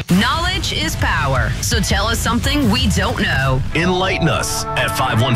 Knowledge is power. So tell us something we don't know. Enlighten us at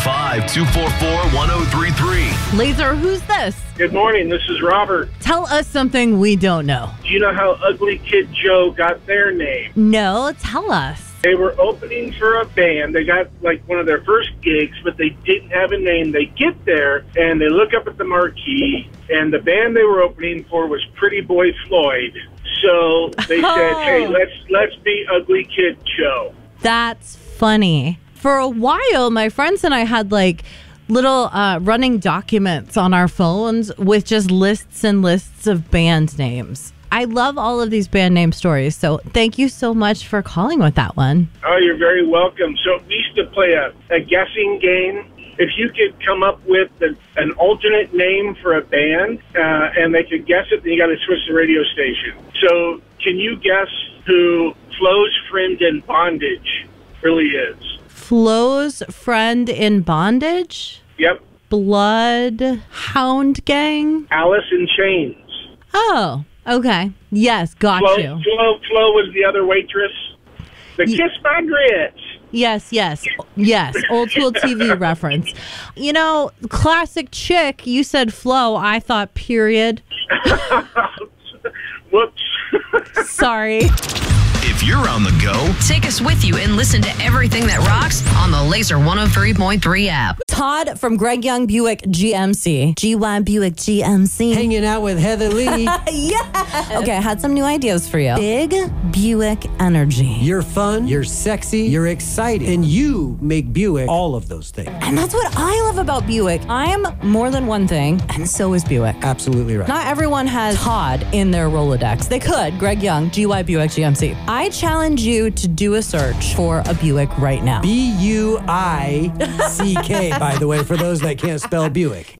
515-244-1033. Laser, who's this? Good morning. This is Robert. Tell us something we don't know. Do you know how Ugly Kid Joe got their name? No, tell us. They were opening for a band. They got like one of their first gigs, but they didn't have a name. They get there and they look up at the marquee, and the band they were opening for was Pretty Boy Floyd. So they said, "Hey, let's be Ugly Kid Joe." That's funny. For a while, my friends and I had like little running documents on our phones with just lists and lists of band names. I love all of these band name stories, so thank you so much for calling with that one. Oh, you're very welcome. So we used to play a guessing game. If you could come up with an alternate name for a band and they could guess it, then you got to switch the radio station. So can you guess who Flo's friend in bondage really is? Flo's friend in bondage? Yep. Bloodhound Gang? Alice in Chains. Oh, okay. Yes, got you. Flo was the other waitress. The Kiss My Grits. Yes. Old school TV reference. You know, classic chick. You said Flo. I thought period. Whoops. Sorry. If you're on the go, Take us with you and listen to everything that rocks on the Laser 103.3 app. Todd from Greg Young Buick GMC. GY Buick GMC. Hanging out with Heather Lee. Yeah. Okay, I had some new ideas for you. Big Buick energy. You're fun, you're sexy, you're exciting, and you make Buick all of those things. And that's what I love about Buick. I'm more than one thing, and so is Buick. Absolutely right. Not everyone has Todd in their Rolodex. They could. Greg Young, GY Buick GMC. I challenge you to do a search for a Buick right now. Buick, by the way, for those that can't spell Buick.